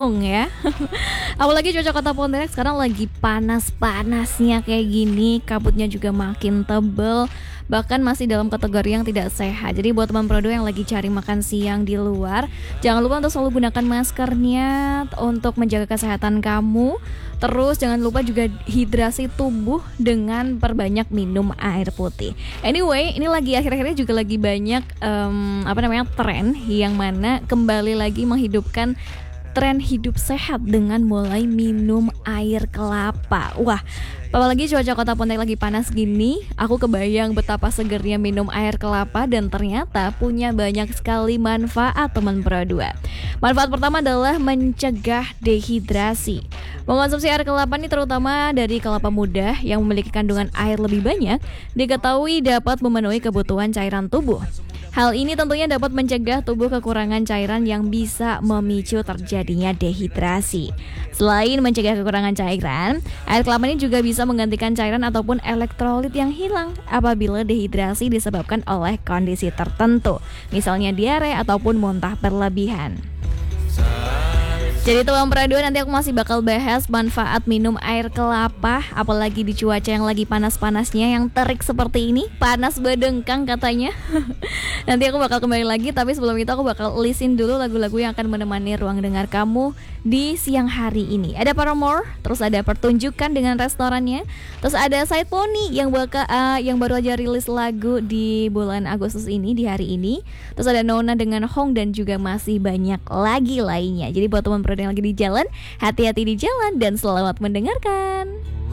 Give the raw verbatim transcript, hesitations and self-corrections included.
dong ya. Apalagi cuaca Kota Pontianak sekarang lagi panas-panasnya kayak gini, kabutnya juga makin tebel, bahkan masih dalam kategori yang tidak sehat. Jadi buat teman Prodo yang lagi cari makan siang di luar, jangan lupa untuk selalu gunakan maskernya untuk menjaga kesehatan kamu. Terus jangan lupa juga hidrasi tubuh dengan perbanyak minum air putih. Anyway, ini lagi akhir-akhirnya juga lagi banyak um, apa namanya tren yang mana kembali lagi menghidupkan tren hidup sehat dengan mulai minum air kelapa. Wah, apalagi cuaca Kota Pontianak lagi panas gini, aku kebayang betapa segernya minum air kelapa dan ternyata punya banyak sekali manfaat teman Pro dua. Manfaat pertama adalah mencegah dehidrasi. Mengonsumsi air kelapa ini terutama dari kelapa muda yang memiliki kandungan air lebih banyak, diketahui dapat memenuhi kebutuhan cairan tubuh. Hal ini tentunya dapat mencegah tubuh kekurangan cairan yang bisa memicu terjadinya dehidrasi. Selain mencegah kekurangan cairan, air kelapa ini juga bisa menggantikan cairan ataupun elektrolit yang hilang apabila dehidrasi disebabkan oleh kondisi tertentu, misalnya diare ataupun muntah berlebihan. Jadi teman Pradua, nanti aku masih bakal bahas manfaat minum air kelapa, apalagi di cuaca yang lagi panas-panasnya, yang terik seperti ini, panas bedengkang katanya. Nanti aku bakal kembali lagi, tapi sebelum itu aku bakal listin dulu lagu-lagu yang akan menemani ruang dengar kamu di siang hari ini. Ada Paramore, terus ada Pertunjukan dengan restorannya, terus ada Side Pony yang bakal uh, yang baru aja rilis lagu di bulan Agustus ini, di hari ini. Terus ada Nona dengan Hong dan juga masih banyak lagi lainnya. Jadi buat teman yang lagi di jalan, hati-hati di jalan dan selamat mendengarkan.